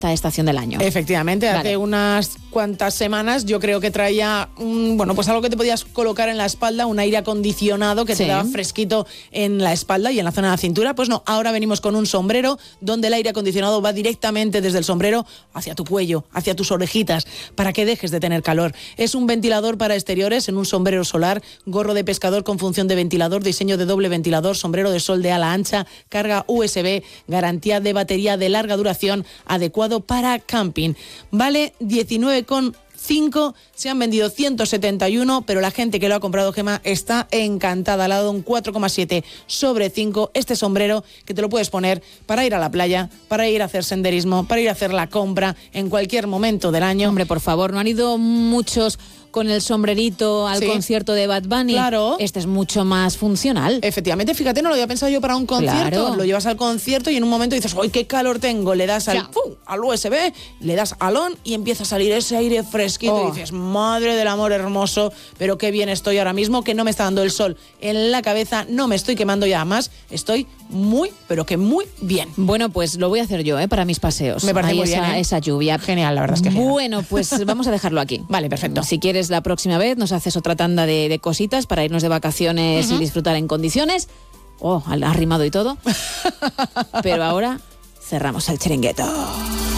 esta estación del año. Efectivamente, Vale. hace unas cuantas semanas yo creo que traía pues algo que te podías colocar en la espalda, un aire acondicionado que te daba fresquito en la espalda y en la zona de la cintura. Pues no, ahora venimos con un sombrero donde el aire acondicionado va directamente desde el sombrero hacia tu cuello, hacia tus orejitas, para que dejes de tener calor. Es un ventilador para exteriores en un sombrero solar, gorro de pescador con función de ventilador, diseño de doble ventilador, sombrero de sol de ala ancha, carga USB, garantía de batería de larga duración, adecuado para camping. Vale 19,5, se han vendido 171, pero la gente que lo ha comprado, Gemma, está encantada. Le ha dado un 4,7 sobre 5 este sombrero que te lo puedes poner para ir a la playa, para ir a hacer senderismo, para ir a hacer la compra en cualquier momento del año. Hombre, por favor, ¿no han ido muchos con el sombrerito al concierto de Bad Bunny? Claro. Este es mucho más funcional. Efectivamente, fíjate, no lo había pensado yo para un concierto. Claro. Lo llevas al concierto y en un momento dices, ¡ay, qué calor tengo! Le das al USB, le das al on y empieza a salir ese aire fresquito y dices, madre del amor hermoso, pero qué bien estoy ahora mismo, que no me está dando el sol en la cabeza, no me estoy quemando ya más, estoy muy, pero que muy bien. Bueno, pues lo voy a hacer yo, para mis paseos. Me parece ahí muy bien, esa lluvia. Genial, la verdad es que genial. Bueno, pues vamos a dejarlo aquí. Vale, perfecto. Si quieres, la próxima vez nos haces otra tanda de cositas para irnos de vacaciones y disfrutar en condiciones. Oh, arrimado y todo. Pero ahora cerramos el chiringuito.